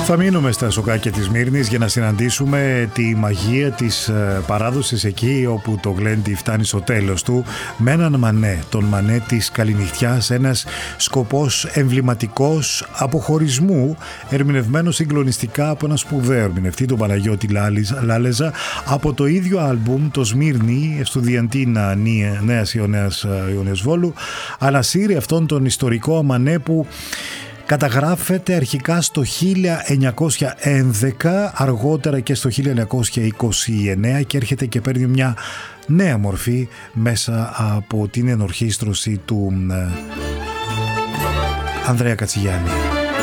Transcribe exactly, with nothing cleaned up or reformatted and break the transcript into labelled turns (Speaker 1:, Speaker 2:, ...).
Speaker 1: Θα μείνουμε στα σοκάκια της Μύρνης για να συναντήσουμε τη μαγεία της παράδοσης εκεί όπου το γλέντι φτάνει στο τέλος του με έναν Μανέ, τον Μανέ της καληνυχτιάς, ένας σκοπός εμβληματικός αποχωρισμού ερμηνευμένος συγκλονιστικά από ένα σπουδαίο ερμηνευτή, τον Παναγιώτη Λάλεζα, από το ίδιο άλμπουμ, το Σμύρνη, Εστουδιαντίνα Νέας Ιωνέας Βόλου, ανασύρει αυτόν τον ιστορικό Μανέ που καταγράφεται αρχικά στο χίλια εννιακόσια έντεκα, αργότερα και στο χίλια εννιακόσια είκοσι εννέα και έρχεται και παίρνει μια νέα μορφή μέσα από την ενορχήστρωση του ε, Ανδρέα Κατσιγιάννη.